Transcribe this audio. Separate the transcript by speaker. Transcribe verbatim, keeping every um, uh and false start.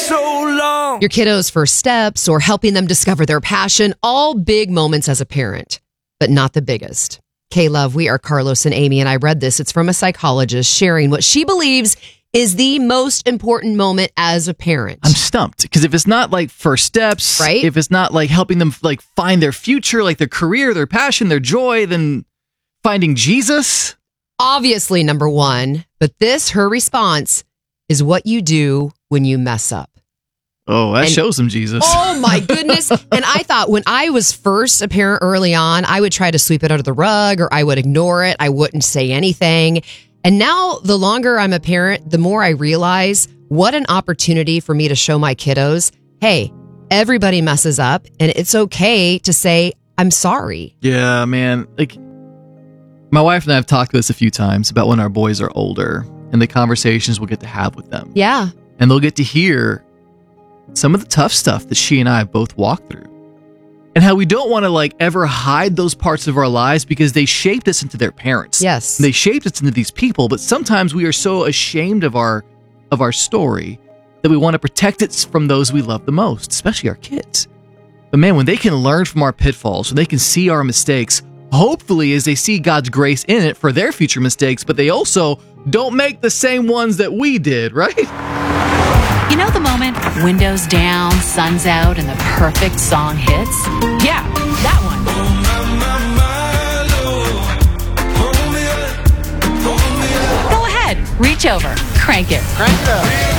Speaker 1: so long.
Speaker 2: Your kiddos' first steps or helping them discover their passion, all big moments as a parent, but not the biggest. K-Love, we are Carlos and Amy, and I read this. It's from a psychologist sharing what she believes is the most important moment as a parent.
Speaker 3: I'm stumped because if it's not like first steps,
Speaker 2: right?
Speaker 3: If it's not like helping them like find their future, like their career, their passion, their joy, then finding Jesus.
Speaker 2: Obviously, number one, but this, her response, is what you do when you mess up.
Speaker 3: Oh, that
Speaker 2: and,
Speaker 3: shows them Jesus.
Speaker 2: Oh my goodness. And I thought when I was first a parent early on, I would try to sweep it under the rug or I would ignore it. I wouldn't say anything. And now the longer I'm a parent, the more I realize what an opportunity for me to show my kiddos, hey, everybody messes up and it's okay to say, I'm sorry.
Speaker 3: Yeah, man. Like my wife and I have talked this a few times about when our boys are older and the conversations we'll get to have with them.
Speaker 2: Yeah.
Speaker 3: And they'll get to hear some of the tough stuff that she and I have both walked through. And how we don't want to like ever hide those parts of our lives because they shaped us into their parents.
Speaker 2: Yes.
Speaker 3: They shaped us into these people, but sometimes we are so ashamed of our of our story that we want to protect it from those we love the most, especially our kids. But man, when they can learn from our pitfalls, when they can see our mistakes, hopefully as they see God's grace in it for their future mistakes, but they also don't make the same ones that we did, right?
Speaker 4: You know the moment, windows down, sun's out, and the perfect song hits? Yeah, that one. Go ahead, reach over, crank it.
Speaker 1: Crank it up.